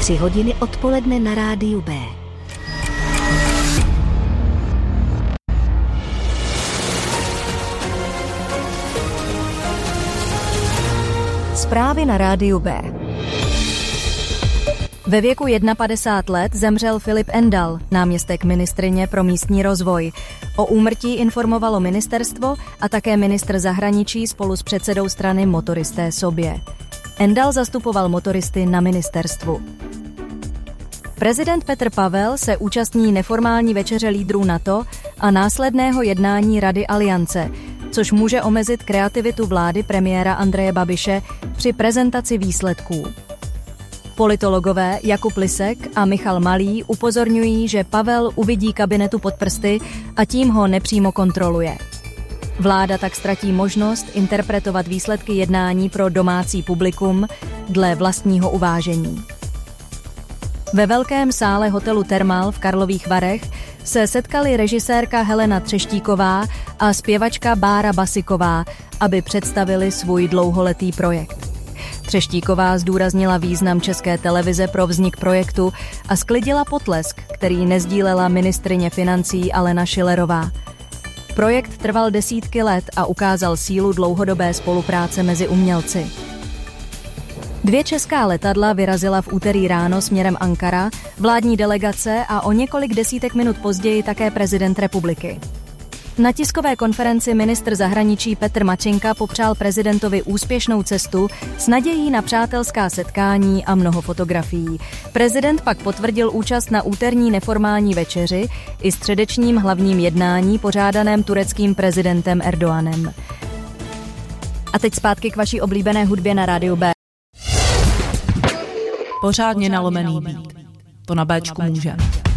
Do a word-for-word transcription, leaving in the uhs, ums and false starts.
Tři hodiny odpoledne na rádiu B. Zprávy na rádiu B. Ve věku padesát jedna let zemřel Filip Endal, náměstek ministryně pro místní rozvoj. O úmrtí informovalo ministerstvo a také ministr zahraničí spolu s předsedou strany Motoristé sobě. Endal zastupoval motoristy na ministerstvu. Prezident Petr Pavel se účastní neformální večeře lídrů NATO a následného jednání Rady Aliance, což může omezit kreativitu vlády premiéra Andreje Babiše při prezentaci výsledků. Politologové Jakub Lisek a Michal Malý upozorňují, že Pavel uvidí kabinetu pod prsty a tím ho nepřímo kontroluje. Vláda tak ztratí možnost interpretovat výsledky jednání pro domácí publikum dle vlastního uvážení. Ve velkém sále hotelu Thermal v Karlových Varech se setkali režisérka Helena Třeštíková a zpěvačka Bára Basiková, aby představili svůj dlouholetý projekt. Třeštíková zdůraznila význam České televize pro vznik projektu a sklidila potlesk, který nezdílela ministryně financí Alena Schillerová. Projekt trval desítky let a ukázal sílu dlouhodobé spolupráce mezi umělci. Dvě česká letadla vyrazila v úterý ráno směrem Ankara, vládní delegace a o několik desítek minut později také prezident republiky. Na tiskové konferenci ministr zahraničí Petr Mačenka popřál prezidentovi úspěšnou cestu s nadějí na přátelská setkání a mnoho fotografií. Prezident pak potvrdil účast na úterní neformální večeři i středečním hlavním jednání pořádaném tureckým prezidentem Erdoganem. A teď zpátky k vaší oblíbené hudbě na rádiu B. Pořádně nalomený beat. To na Béčku může.